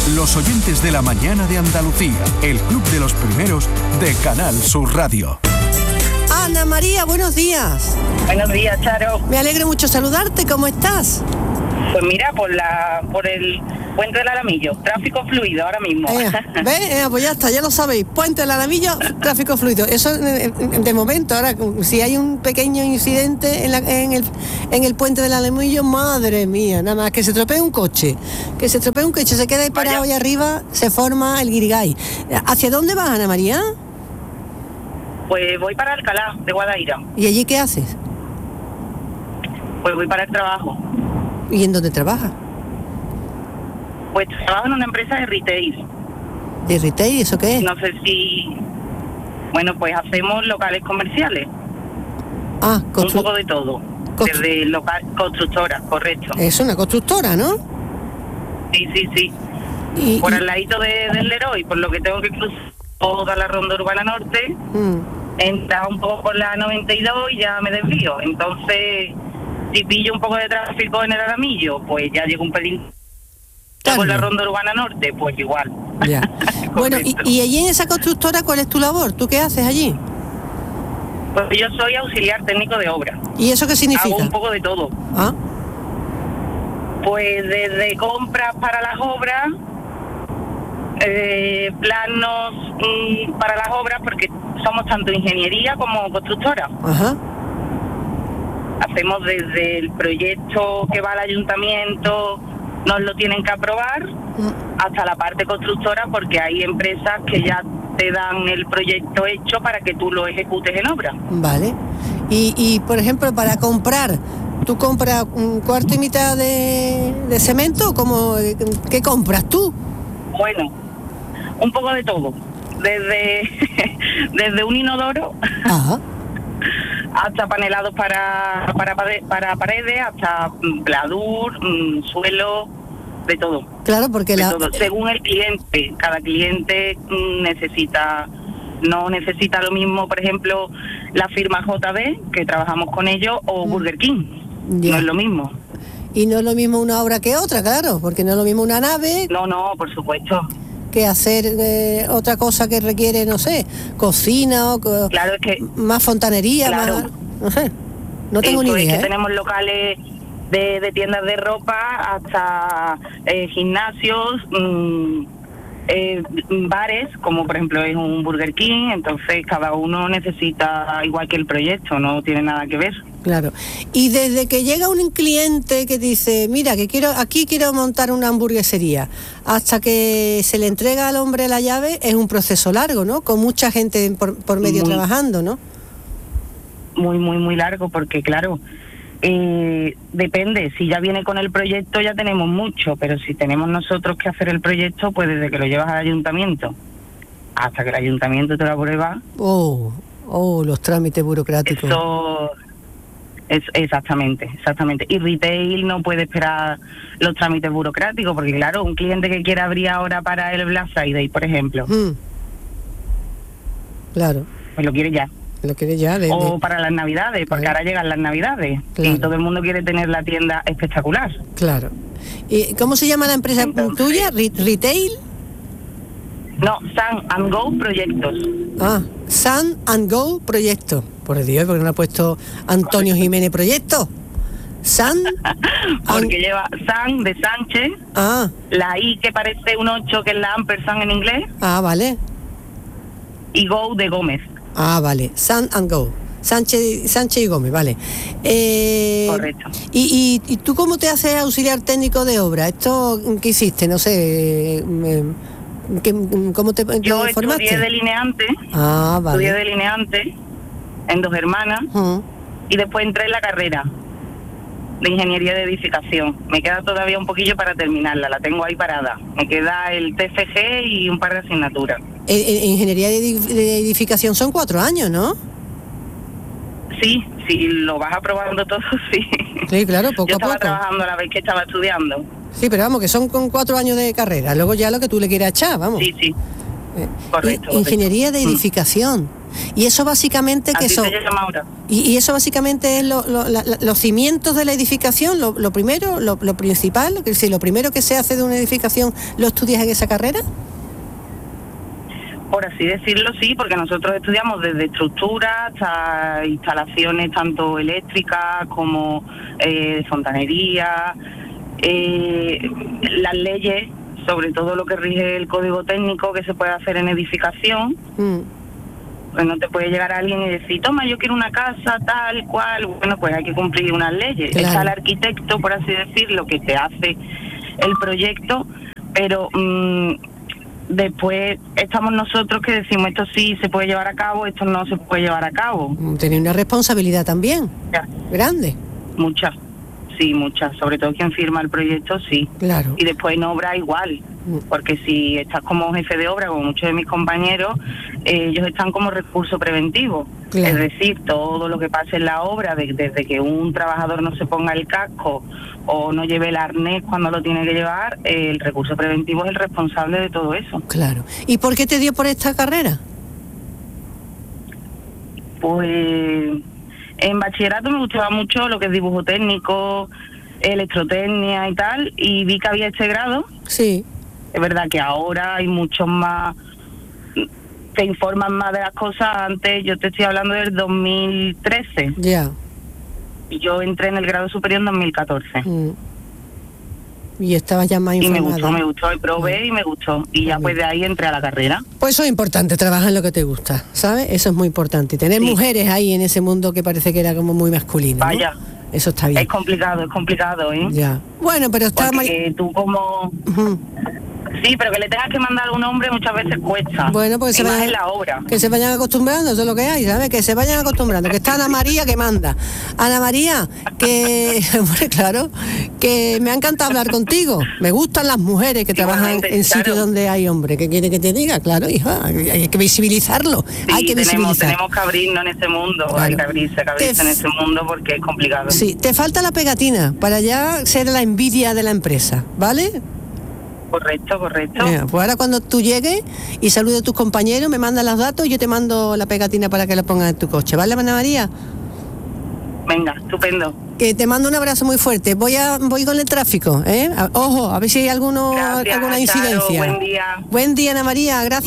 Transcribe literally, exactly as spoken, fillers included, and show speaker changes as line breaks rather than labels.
Los oyentes de la mañana de Andalucía, el club de los primeros de Canal Sur Radio.
Ana María, buenos días.
Buenos días, Charo.
Me alegro mucho saludarte, ¿cómo estás?
Pues mira, por la por el Puente del Alamillo, tráfico fluido ahora mismo.
Eh, ¿Ves? Eh, pues ya está, ya lo sabéis. Puente del Alamillo, tráfico fluido. Eso eh, de momento, ahora, si hay un pequeño incidente en, la, en, el, en el Puente del Alamillo, madre mía, nada más que se estropee un coche, que se estropee un coche, se queda ahí parado ahí arriba, se forma el guirigay. ¿Hacia dónde vas, Ana María?
Pues voy para Alcalá, de Guadaira.
¿Y allí qué haces?
Pues voy para el trabajo.
¿Y en dónde trabajas?
Pues trabajo en una empresa de retail.
¿De retail? ¿Eso qué es?
No sé si... Bueno, pues hacemos locales comerciales.
Ah, constru...
Un poco de todo. Constru... Desde local, constructora, correcto.
Es una constructora, ¿no?
Sí, sí, sí. Y, por y... al ladito de, del Leroy, por lo que tengo que cruzar toda la ronda urbana norte, mm. entra un poco por la noventa y dos y ya me desvío. Entonces, si pillo un poco de tráfico en el Alamillo, pues ya llego un pelín. Por la ronda urbana norte, pues igual.
Ya. Bueno, y, y allí en esa constructora, ¿cuál es tu labor? ¿Tú qué haces allí?
Pues yo soy auxiliar técnico de obra.
¿Y eso qué significa?
Hago un poco de todo.
¿Ah?
Pues desde compras para las obras, eh, planos mm, para las obras, porque somos tanto ingeniería como constructora.
Ajá.
Hacemos desde el proyecto que va al ayuntamiento, nos lo tienen que aprobar, hasta la parte constructora, porque hay empresas que ya te dan el proyecto hecho para que tú lo ejecutes en obra.
Vale. Y, y por ejemplo, para comprar, ¿tú compras un cuarto y mitad de, de cemento? ¿Cómo, ¿Qué compras tú?
Bueno, un poco de todo. Desde, desde un inodoro...
Ajá.
hasta panelados para para para paredes, hasta pladur, mmm, suelo, de todo.
Claro, porque
de
la...
todo. Según el cliente, cada cliente mmm, necesita, no necesita lo mismo, por ejemplo, la firma J B, que trabajamos con ellos, o mm. Burger King, ya. No es lo mismo.
Y no es lo mismo una obra que otra, claro, porque no es lo mismo una nave...
No, no, por supuesto.
Que hacer eh, otra cosa que requiere, no sé, cocina o co-
claro, es que,
más fontanería,
claro,
más, no sé, no tengo
eso
ni idea.
Es que
¿eh?
tenemos locales de, de tiendas de ropa hasta eh, gimnasios, mmm, eh, bares, como por ejemplo es un Burger King, entonces cada uno necesita igual que el proyecto, no tiene nada que ver.
Claro. Y desde que llega un cliente que dice, mira, que quiero aquí quiero montar una hamburguesería, hasta que se le entrega al hombre la llave, es un proceso largo, ¿no? Con mucha gente por, por medio muy, trabajando, ¿no?
Muy, muy, muy largo, porque claro, eh, depende, si ya viene con el proyecto ya tenemos mucho, pero si tenemos nosotros que hacer el proyecto, pues desde que lo llevas al ayuntamiento hasta que el ayuntamiento te lo aprueba.
Oh, oh, los trámites burocráticos.
Eso... Es, exactamente, exactamente. Y retail no puede esperar los trámites burocráticos, porque claro, un cliente que quiera abrir ahora para el Black Friday, por ejemplo,
mm. claro,
pues lo quiere ya.
Lo quiere ya. De,
o
de...
para las Navidades, porque claro. Ahora llegan las Navidades, claro. Y todo el mundo quiere tener la tienda espectacular.
Claro. ¿Y cómo se llama la empresa Entonces, tuya? ¿Retail?
No, Sun and Go Proyectos.
Ah, Sun and Go Proyectos. Por Dios, ¿por qué no ha puesto Antonio Jiménez Proyecto? Sun.
Porque and... lleva Sun de Sánchez.
Ah.
La I que parece un ocho, que es la ampersand en inglés.
Ah, vale.
Y Go de Gómez.
Ah, vale. Sun and Go. Sánchez, Sánchez y Gómez, vale. Eh,
Correcto.
Y, y, ¿Y tú cómo te haces auxiliar técnico de obra? ¿Esto qué hiciste? No sé... Me, ¿Cómo te, te
Yo
formaste?
estudié delineante.
Ah, vale.
Estudié delineante en Dos Hermanas uh-huh. y después entré en la carrera de ingeniería de edificación. Me queda todavía un poquillo para terminarla, la tengo ahí parada. Me queda el T F G y un par de asignaturas.
En, en ingeniería de, edif- de edificación son cuatro años, ¿no?
Sí, sí, lo vas aprobando todo, sí.
Sí, claro, poco
Yo
a
estaba
poco.
trabajando a la vez que estaba estudiando.
Sí, pero vamos, que son con cuatro años de carrera. Luego ya lo que tú le quieras echar, vamos.
Sí, sí.
Eh,
correcto.
Ingeniería correcto. de edificación. Y eso básicamente que
Así
son...
se llama ahora.
Y, y eso básicamente es lo, lo, la, los cimientos de la edificación, lo, lo primero, lo, lo principal, es decir, lo primero que se hace de una edificación, ¿lo estudias en esa carrera?
Por así decirlo, sí, porque nosotros estudiamos desde estructura hasta instalaciones tanto eléctricas como eh, de fontanería, eh, las leyes, sobre todo lo que rige el código técnico que se puede hacer en edificación. Mm. Pues no te puede llegar alguien y decir, toma, yo quiero una casa tal cual. Bueno, pues hay que cumplir unas leyes. Claro. Está el arquitecto, por así decirlo, que te hace el proyecto, pero mmm, después estamos nosotros que decimos, esto sí se puede llevar a cabo, esto no se puede llevar a cabo.
Tiene una responsabilidad también, ya. Grande.
Mucha, sí, mucha. Sobre todo quien firma el proyecto, sí.
Claro.
Y después en obra igual, porque si estás como jefe de obra, como muchos de mis compañeros, eh, ellos están como recurso preventivo. Claro. Es decir, todo lo que pase en la obra, de, desde que un trabajador no se ponga el casco o no lleve el arnés cuando lo tiene que llevar, eh, el recurso preventivo es el responsable de todo eso.
Claro. ¿Y por qué te dio por esta carrera?
Pues en bachillerato me gustaba mucho lo que es dibujo técnico, electrotecnia y tal, y vi que había este grado.
Sí.
Es verdad que ahora hay muchos más que informan más de las cosas. Antes, yo te estoy hablando del dos mil trece.
Ya. Yeah.
Y yo entré en el grado superior en dos mil catorce. Mm.
Y estabas ya más informada.
Y me gustó, me gustó, y probé y me gustó. Y ya pues de ahí entré a la carrera.
Pues eso es importante, trabajar en lo que te gusta, ¿sabes? Eso es muy importante. Y tener sí. mujeres ahí en ese mundo que parece que era como muy masculino,
Vaya.
¿no? Eso está bien.
Es complicado, es complicado, ¿eh?
Ya. Bueno, pero está...
Porque mal... tú como... Uh-huh. Sí, pero que le tengas que mandar a un hombre muchas veces cuesta.
Bueno, pues se vayan,
en la obra.
Que se vayan acostumbrando, eso es lo que hay, ¿sabes? Que se vayan acostumbrando. Que está Ana María que manda. Ana María, que, bueno, claro, que me ha encantado hablar contigo. Me gustan las mujeres que trabajan en sitios claro. donde hay hombres. ¿Qué quiere que te diga? Claro, hija, hay que visibilizarlo.
Sí,
hay que
tenemos,
visibilizar.
tenemos que abrirnos en este mundo. Claro. Hay que abrirse, que abrirse en este mundo porque es complicado.
Sí, te falta la pegatina para ya ser la envidia de la empresa, ¿vale?
Correcto, correcto.
Mira, pues ahora cuando tú llegues y saludes a tus compañeros, me mandas los datos y yo te mando la pegatina para que la pongas en tu coche, ¿vale, Ana María?
Venga, estupendo.
Que te mando un abrazo muy fuerte. Voy a voy con el tráfico, ¿eh? Ojo, a ver si hay alguno,
Gracias,
alguna incidencia.
Charo, buen día.
Buen día, Ana María, gracias.